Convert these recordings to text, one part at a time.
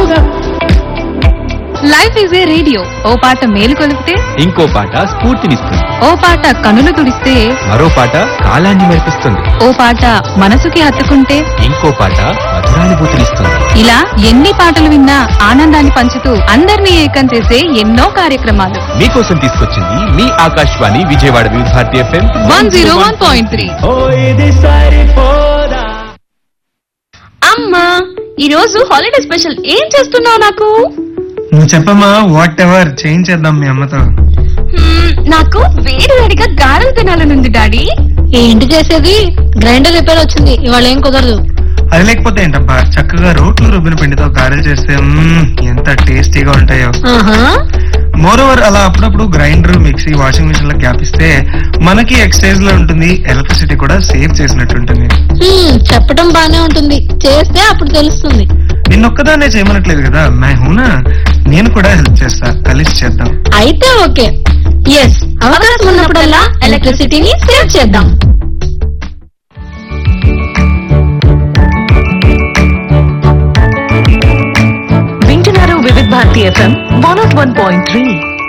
Life is a radio. ఓ పాట మేలు కొలిపితే ఇంకో పాట స్ఫూర్తినిస్తుంది. ఓ పాట కనులు తుడిస్తే మరో పాట కాలాన్ని మెరిపిస్తుంది. ఓ పాట మనసుకి హత్తుకుంటే ఇంకో పాట మధురానుభూతినిస్తుంది. ఇలా ఎన్ని పాటలు విన్నా ఆనందాన్ని పంచుతూ అందరినీ ఏకం చేసే ఎన్నో కార్యక్రమాలు మీకోసం తీసుకొచ్చింది మీ ఆకాశవాణి విజయవాడ వివిధ భారతి FM 101.3. అమ్మా, ఈ రోజు హాలిడే స్పెషల్ ఏం చేస్తున్నావు నాకు? నువ్వు చెప్పమ్మా, వాట్ ఎవర్ చేయించేద్దాం మీ అమ్మతో. నాకు వేడి వేడిగా గారెలు తినాలనుంది డాడీ. ఏంటి చేసేది? గ్రైండర్ రిపేర్ వచ్చింది, ఇవాళ ఏం కుదరదు. అది లేకపోతే ఏంటబ్బా, చక్కగా రోట్లు రుబ్బిన పిండితో గారెలు చేస్తే ఎంత టేస్టీగా ఉంటాయో. మోరోవర్ అలా అప్పుడప్పుడు గ్రైండర్, మిక్సీ, వాషింగ్ మిషన్ లో గ్యాప్ ఇస్తే మనకి ఎక్సైజ్ లో ఉంటుంది, ఎలక్ట్రిసిటీ కూడా సేవ్ చేసినట్టు ఉంటుంది. చెప్పడం బానే ఉంటుంది, చేస్తే అప్పుడు తెలుస్తుంది. నిన్నొక్కదాన్నే చేయమనట్లేదు కదా, మై హూనా, నేను కూడా హెల్ప్ చేస్తా, కలిసి చేద్దాం. అయితే ఓకే, ఎస్, అవకాశం ఉన్నప్పుడల్లా ఎలక్ట్రిసిటీని సేవ్ చేద్దాం. వింటున్నారు వివిధ భారతి FM 101.3.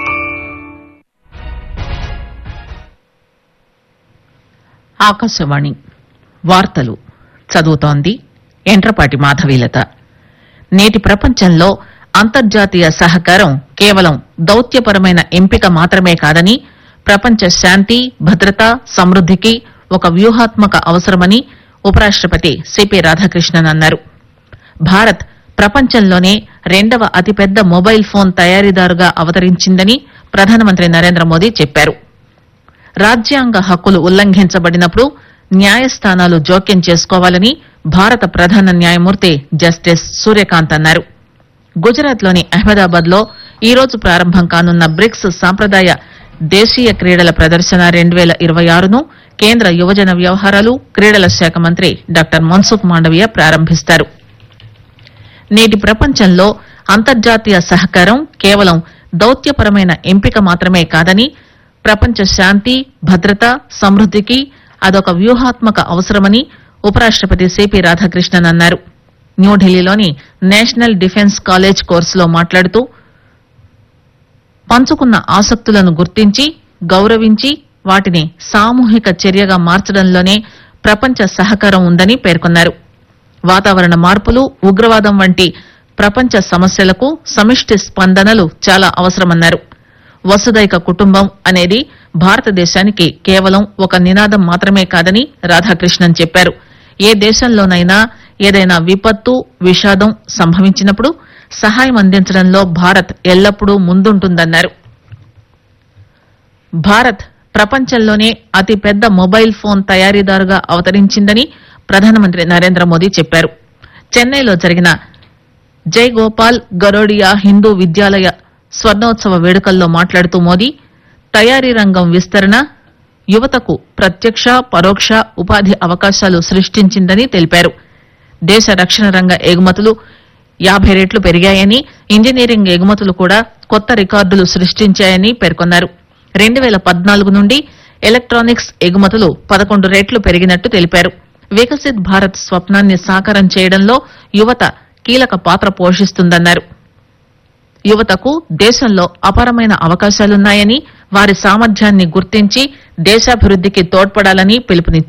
ఆకాశవాణి వార్తలు చదువుతోంది ఎంట్రపాటి మాధవీలత. నేటి ప్రపంచంలో అంతర్జాతీయ సహకారం కేవలం దౌత్యపరమైన ఎంపిక మాత్రమే కాదని, ప్రపంచ శాంతి, భద్రత, సమృద్దికి ఒక వ్యూహాత్మక అవసరమని ఉపరాష్టపతి సిపి రాధాకృష్ణన్ అన్నారు. భారత్ ప్రపంచంలోనే 2వ అతిపెద్ద మొబైల్ ఫోన్ తయారీదారుగా అవతరించిందని ప్రధానమంత్రి నరేంద్ర మోదీ చెప్పారు. రాజ్యాంగ హక్కులు ఉల్లంఘించబడినప్పుడు న్యాయస్థానాలు జోక్యం చేసుకోవాలని భారత ప్రధాన న్యాయమూర్తి జస్టిస్ సూర్యకాంత్ అన్నారు. గుజరాత్లోని అహ్మదాబాద్ లో ఈ రోజు ప్రారంభం కానున్న బ్రిక్స్ సాంప్రదాయ దేశీయ క్రీడల ప్రదర్శన 2026ను కేంద్ర యువజన వ్యవహారాలు, క్రీడల శాఖ మంత్రి డాక్టర్ మన్సుఖ్ మాండవీయ ప్రారంభిస్తారు. నేటి ప్రపంచంలో అంతర్జాతీయ సహకారం కేవలం దౌత్యపరమైన ఎంపిక మాత్రమే కాదని, ప్రపంచ శాంతి, భద్రత, సమృద్దికి అదొక వ్యూహాత్మక అవసరమని ఉపరాష్టపతి సిపి రాధాకృష్ణన్ అన్నారు. న్యూఢిల్లీలోని నేషనల్ డిఫెన్స్ కాలేజ్ కోర్సులో మాట్లాడుతూ, పంచుకున్న ఆసక్తులను గుర్తించి, గౌరవించి వాటిని సామూహిక చర్యగా మార్చడంలోనే ప్రపంచ సహకారం ఉందని పేర్కొన్నారు. వాతావరణ మార్పులు, ఉగ్రవాదం వంటి ప్రపంచ సమస్యలకు సమిష్టి స్పందనలు చాలా అవసరమన్నారు. వసుదైక కుటుంబం అనేది భారతదేశానికి కేవలం ఒక నినాదం మాత్రమే కాదని రాధాకృష్ణన్ చెప్పారు. ఏ దేశంలోనైనా ఏదైనా విపత్తు, విషాదం సంభవించినప్పుడు సహాయం అందించడంలో భారత్ ఎల్లప్పుడూ ముందుంటుందన్నారు. భారత్ ప్రపంచంలోనే అతిపెద్ద మొబైల్ ఫోన్ తయారీదారుగా అవతరించిందని ప్రధానమంత్రి నరేంద్ర మోదీ చెప్పారు. చెన్నైలో జరిగిన జైగోపాల్ గరోడియా హిందూ విద్యాలయ స్వర్ణోత్సవ వేడుకల్లో మాట్లాడుతూ మోదీ, తయారీ రంగం విస్తరణ యువతకు ప్రత్యక్ష, పరోక్ష ఉపాధి అవకాశాలు సృష్టించిందని తెలిపారు. దేశ రక్షణ రంగ ఎగుమతులు 50 రెట్లు పెరిగాయని, ఇంజనీరింగ్ ఎగుమతులు కూడా కొత్త రికార్డులు సృష్టించాయని పేర్కొన్నారు. 2014 నుండి ఎలక్ట్రానిక్స్ ఎగుమతులు 11 రెట్లు పెరిగినట్టు తెలిపారు. వికసిత్ భారత్ స్వప్నాన్ని సాకారం చేయడంలో యువత కీలక పాత్ర పోషిస్తుందన్నారు. యువతకు దేశంలో అపారమైన అవకాశాలున్నాయని, వారి సామర్థ్యాన్ని గుర్తించి దేశాభివృద్దికి తోడ్పడాలని పిలుపునిచ్చారు.